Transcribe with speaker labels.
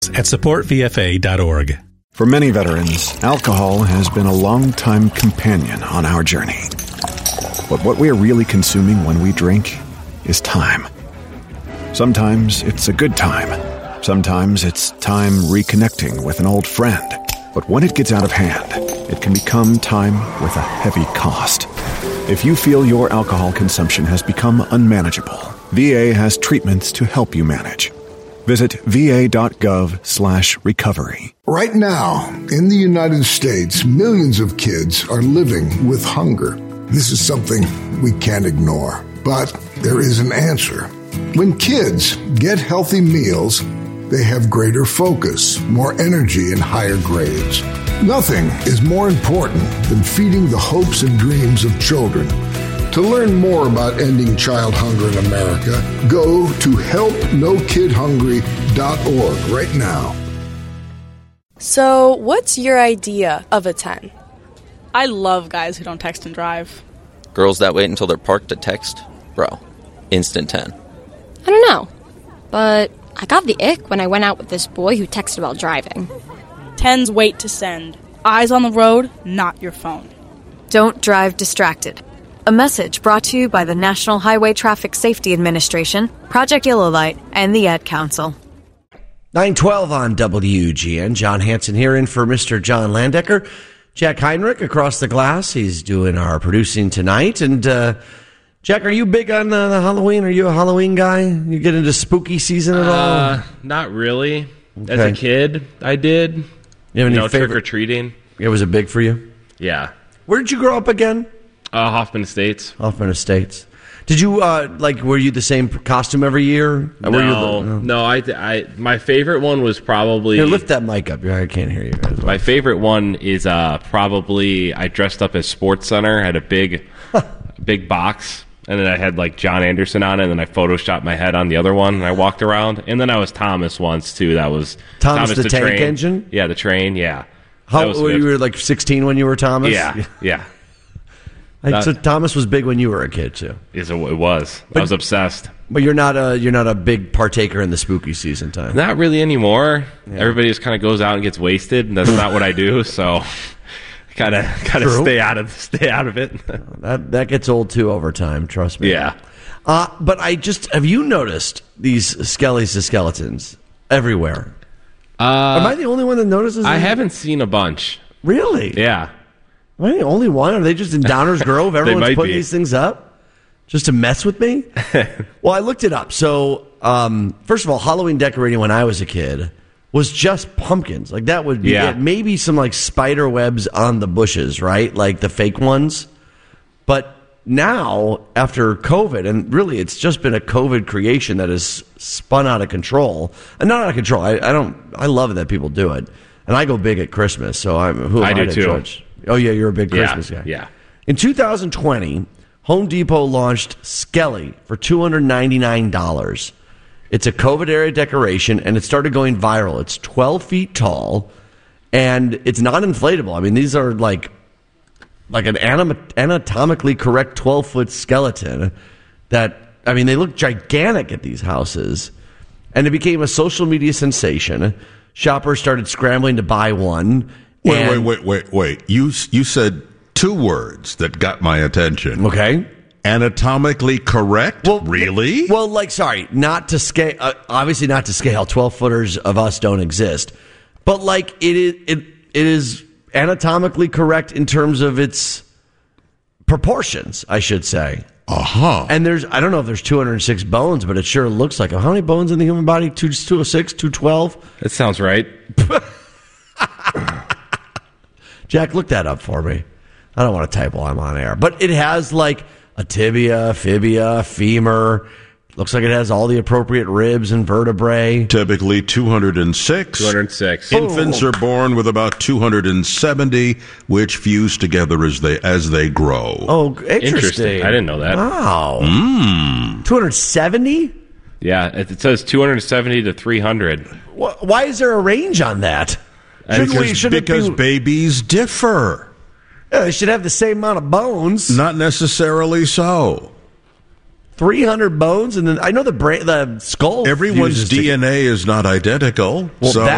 Speaker 1: at supportvfa.org.
Speaker 2: For many veterans, alcohol has been a long-time companion on our journey. But what we are really consuming when we drink is time. Sometimes it's a good time. Sometimes it's time reconnecting with an old friend. But when it gets out of hand, it can become time with a heavy cost. If you feel your alcohol consumption has become unmanageable, VA has treatments to help you manage. Visit va.gov/recovery.
Speaker 3: Right now, in the United States, millions of kids are living with hunger. This is something we can't ignore, but there is an answer. When kids get healthy meals, they have greater focus, more energy, and higher grades. Nothing is more important than feeding the hopes and dreams of children. To learn more about ending child hunger in America, go to helpnokidhungry.org right now.
Speaker 4: So, what's your idea of a 10?
Speaker 5: I love guys who don't text and drive.
Speaker 6: Girls that wait until they're parked to text? Bro, instant 10.
Speaker 7: I don't know, but I got the ick when I went out with this boy who texted while driving.
Speaker 5: 10s wait to send. Eyes on the road, not your phone.
Speaker 8: Don't drive distracted. A message brought to you by the National Highway Traffic Safety Administration, Project Yellow Light, and the Ad Council.
Speaker 9: 9:12 on WGN. John Hanson here in for Mr. John Landecker. Jack Heinrich across the glass. He's doing our producing tonight. And, Jack, are you big on the Halloween? Are you a Halloween guy? You get into spooky season at all?
Speaker 10: Not really.
Speaker 9: Okay.
Speaker 10: As a kid, I did.
Speaker 9: You have any favorite
Speaker 10: trick-or-treating.
Speaker 9: It was it big for you?
Speaker 10: Yeah.
Speaker 9: Where did you grow up again?
Speaker 10: Hoffman Estates.
Speaker 9: Hoffman Estates. Did you, were you the same costume every year?
Speaker 10: No. I my favorite one was probably...
Speaker 9: Here, lift that mic up. I can't hear you guys.
Speaker 10: My favorite one is probably I dressed up as Sports Center, had a big box, and then I had like John Anderson on it, and then I photoshopped my head on the other one, and I walked around. And then I was Thomas once, too. That was
Speaker 9: Thomas the tank
Speaker 10: train.
Speaker 9: engine?
Speaker 10: Yeah, the train, yeah.
Speaker 9: You were like 16 when you were Thomas?
Speaker 10: Yeah.
Speaker 9: So Thomas was big when you were a kid too.
Speaker 10: Yes, it was. I was obsessed.
Speaker 9: But you're not a big partaker in the spooky season time.
Speaker 10: Not really anymore. Yeah. Everybody just kind of goes out and gets wasted, and that's not what I do. So, kind of stay out of it.
Speaker 9: That gets old too over time. Trust me.
Speaker 10: Yeah.
Speaker 9: But have you noticed these skellies to skeletons everywhere? Am I the only one that notices?
Speaker 10: I haven't seen a bunch.
Speaker 9: Really?
Speaker 10: Yeah.
Speaker 9: Am I the only one? Are they just in Downers Grove? Everyone's putting these things up just to mess with me? Well, I looked it up. So, first of all, Halloween decorating when I was a kid was just pumpkins. Like, that would be it. Maybe some, like, spider webs on the bushes, right? Like the fake ones. But now, after COVID, and really it's just been a COVID creation that has spun out of control. And not out of control. I love it that people do it. And I go big at Christmas, so who am I to judge? Oh, yeah, you're a big Christmas guy.
Speaker 10: Yeah.
Speaker 9: In 2020, Home Depot launched Skelly for $299. It's a COVID-era decoration, and it started going viral. It's 12 feet tall, and it's not inflatable. I mean, these are like an anatomically correct 12-foot skeleton that, I mean, they look gigantic at these houses. And it became a social media sensation. Shoppers started scrambling to buy one.
Speaker 11: Wait. You said two words that got my attention.
Speaker 9: Okay.
Speaker 11: Anatomically correct?
Speaker 9: Well,
Speaker 11: really?
Speaker 9: Well, not to scale. Obviously not to scale. 12-footers of us don't exist. But, it is anatomically correct in terms of its proportions, I should say.
Speaker 11: Uh-huh.
Speaker 9: And I don't know if there's 206 bones, but it sure looks like it. How many bones in the human body? 206, 212?
Speaker 10: That sounds right.
Speaker 9: Jack, look that up for me. I don't want to type while I'm on air. But it has like a tibia, fibia, femur. Looks like it has all the appropriate ribs and vertebrae.
Speaker 11: Typically 206.
Speaker 10: 206.
Speaker 11: Infants are born with about 270, which fuse together as they grow.
Speaker 9: Oh, interesting.
Speaker 10: I didn't know that.
Speaker 9: Wow. 270?
Speaker 10: Yeah, it says 270 to 300.
Speaker 9: Why is there a range on that?
Speaker 11: Because babies differ.
Speaker 9: Yeah, they should have the same amount of bones.
Speaker 11: Not necessarily so.
Speaker 9: 300 bones, and then I know the skull.
Speaker 11: Everyone's DNA is not identical.
Speaker 9: Well,
Speaker 11: so